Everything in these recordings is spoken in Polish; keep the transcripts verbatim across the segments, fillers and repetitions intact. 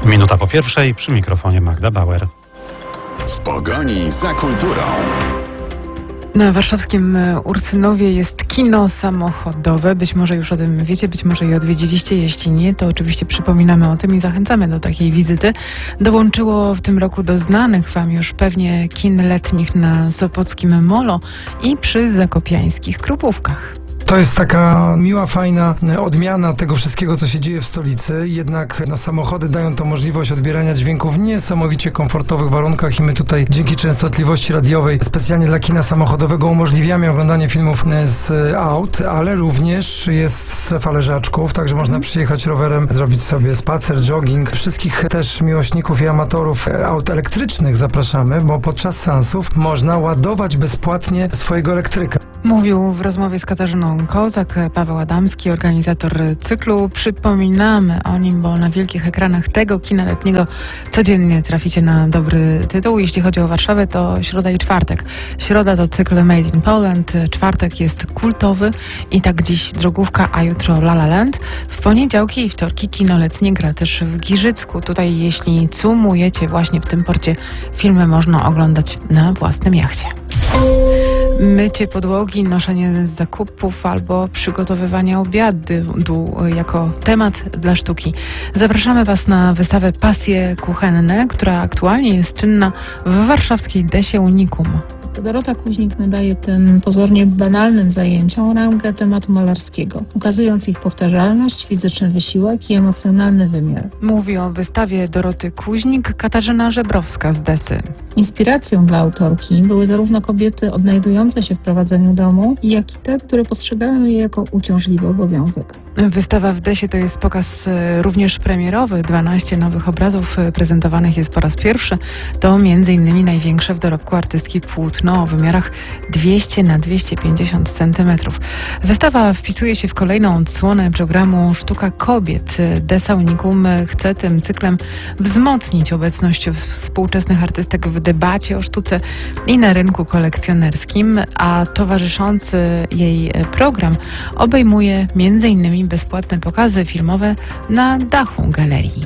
Minuta po pierwszej, przy mikrofonie Magda Bauer. W pogoni za kulturą. Na warszawskim Ursynowie jest kino samochodowe. Być może już o tym wiecie, być może je odwiedziliście. Jeśli nie, to oczywiście przypominamy o tym i zachęcamy do takiej wizyty. Dołączyło w tym roku do znanych wam już pewnie kin letnich na Sopockim Molo i przy zakopiańskich Krupówkach. To jest taka miła, fajna odmiana tego wszystkiego, co się dzieje w stolicy. Jednak no, samochody dają to możliwość odbierania dźwięków w niesamowicie komfortowych warunkach i my tutaj dzięki częstotliwości radiowej specjalnie dla kina samochodowego umożliwiamy oglądanie filmów z aut, ale również jest strefa leżaczków, także można przyjechać rowerem, zrobić sobie spacer, jogging. Wszystkich też miłośników i amatorów aut elektrycznych zapraszamy, bo podczas seansów można ładować bezpłatnie swojego elektryka. Mówił w rozmowie z Katarzyną Kozak Paweł Adamski, organizator cyklu. Przypominamy o nim, bo na wielkich ekranach tego kina letniego codziennie traficie na dobry tytuł. Jeśli chodzi o Warszawę, to środa i czwartek. Środa to cykl Made in Poland, czwartek jest kultowy i tak dziś drogówka, a jutro La La Land. W poniedziałki i wtorki kino letnie gra też w Giżycku. Tutaj jeśli cumujecie właśnie w tym porcie, filmy można oglądać na własnym jachcie. Mycie podłogi, noszenie zakupów albo przygotowywanie obiadu jako temat dla sztuki. Zapraszamy Was na wystawę Pasje Kuchenne, która aktualnie jest czynna w warszawskiej Desie Unikum. Dorota Kuźnik nadaje tym pozornie banalnym zajęciom rangę tematu malarskiego, ukazując ich powtarzalność, fizyczny wysiłek i emocjonalny wymiar. Mówi o wystawie Doroty Kuźnik Katarzyna Żebrowska z Desy. Inspiracją dla autorki były zarówno kobiety odnajdujące się w prowadzeniu domu, jak i te, które postrzegają je jako uciążliwy obowiązek. Wystawa w Desie to jest pokaz również premierowy. dwanaście nowych obrazów prezentowanych jest po raz pierwszy. To między innymi największe w dorobku artystki płótno o wymiarach dwieście na dwieście pięćdziesiąt centymetrów. Wystawa wpisuje się w kolejną odsłonę programu Sztuka Kobiet. Desa Unikum chce tym cyklem wzmocnić obecność współczesnych artystek w debacie o sztuce i na rynku kolekcjonerskim, a towarzyszący jej program obejmuje między innymi bezpłatne pokazy filmowe na dachu galerii.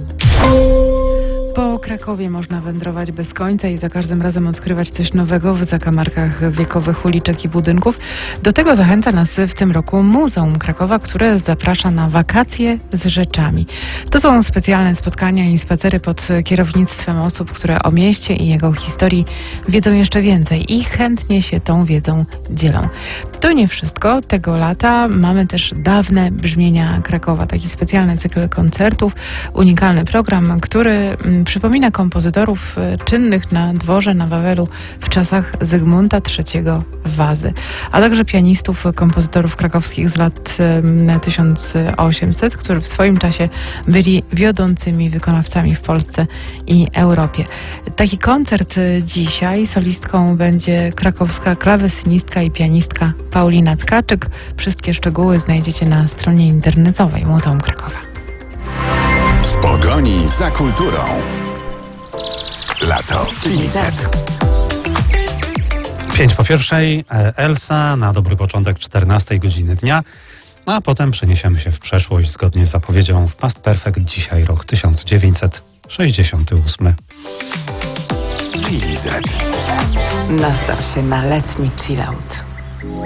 Po Krakowie można wędrować bez końca i za każdym razem odkrywać coś nowego w zakamarkach wiekowych uliczek i budynków. Do tego zachęca nas w tym roku Muzeum Krakowa, które zaprasza na wakacje z rzeczami. To są specjalne spotkania i spacery pod kierownictwem osób, które o mieście i jego historii wiedzą jeszcze więcej i chętnie się tą wiedzą dzielą. To nie wszystko. Tego lata mamy też dawne brzmienia Krakowa. Taki specjalny cykl koncertów, unikalny program, który przypomina kompozytorów czynnych na dworze na Wawelu w czasach Zygmunta trzeciego Wazy, a także pianistów, kompozytorów krakowskich z lat tysiąc osiemset, którzy w swoim czasie byli wiodącymi wykonawcami w Polsce i Europie. Taki koncert dzisiaj solistką będzie krakowska klawesynistka i pianistka Paulina Tkaczyk. Wszystkie szczegóły znajdziecie na stronie internetowej Muzeum Krakowa. W pogoni za kulturą. Lato w Chili Z. Pięć po pierwszej, Elsa na dobry początek czternastej godziny dnia, a potem przeniesiemy się w przeszłość zgodnie z zapowiedzią w Past Perfect. Dzisiaj rok tysiąc dziewięćset sześćdziesiąty ósmy. Chili Z. Nastaw się na letni chillout.